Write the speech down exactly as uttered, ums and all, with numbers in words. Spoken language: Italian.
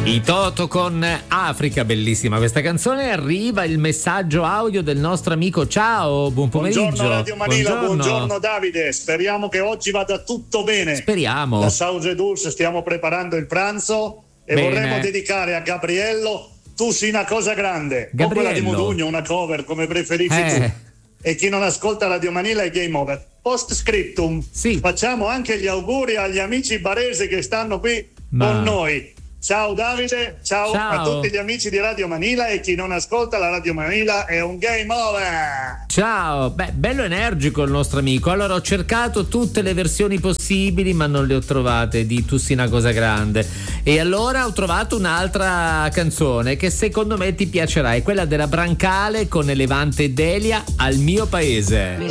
I Toto con Africa, bellissima questa canzone. Arriva il messaggio audio del nostro amico. Ciao, buon pomeriggio. Buongiorno Radio Manila, buongiorno. buongiorno Davide, speriamo che oggi vada tutto bene. Speriamo. Da Sauge Dulce stiamo preparando il pranzo e bene. Vorremmo dedicare a Gabriello Tu sei una cosa grande, Gabriello. O quella di Modugno, una cover come preferisci eh. tu. E chi non ascolta Radio Manila è game over. Post scriptum, sì. Facciamo anche gli auguri agli amici baresi che stanno qui Ma... con noi. Ciao Davide, ciao, ciao a tutti gli amici di Radio Manila e chi non ascolta la Radio Manila è un game over. Ciao, beh, bello energico il nostro amico. Allora ho cercato tutte le versioni possibili ma non le ho trovate di Tu sei una cosa grande e allora ho trovato un'altra canzone che secondo me ti piacerà, è quella della Brancale con Elevante Delia, Al mio paese.